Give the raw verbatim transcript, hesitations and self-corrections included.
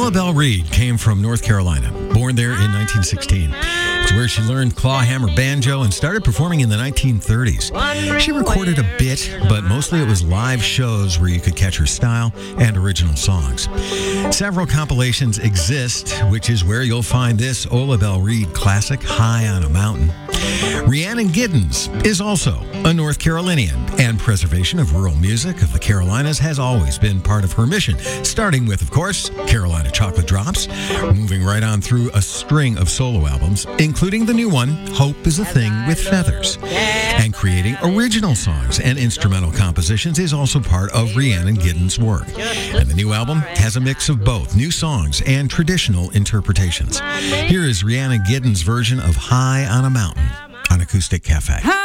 Ola Belle Reed came from North Carolina, born there in nineteen sixteen. It's where she learned clawhammer banjo and started performing in the nineteen thirties. She recorded a bit, but mostly it was live shows where you could catch her style and original songs. Several compilations exist, which is where you'll find this Ola Belle Reed classic, High on a Mountain. Rhiannon Giddens is also a North Carolinian, and preservation of rural music of the Carolinas has always been part of her mission, starting with, of course, Carolina Chocolate Drops, moving right on through a string of solo albums, including the new one, Hope is a Thing with Feathers. And creating original songs and instrumental compositions is also part of Rhiannon Giddens' work. And the new album has a mix of both new songs and traditional interpretations. Here is Rhiannon Giddens' version of High on a Mountain on Acoustic Cafe.